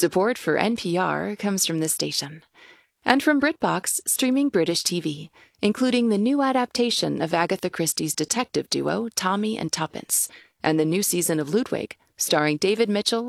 Support for NPR comes from this station. And from BritBox, streaming British TV, including the new adaptation of Agatha Christie's detective duo Tommy and Tuppence, and the new season of Ludwig, starring David Mitchell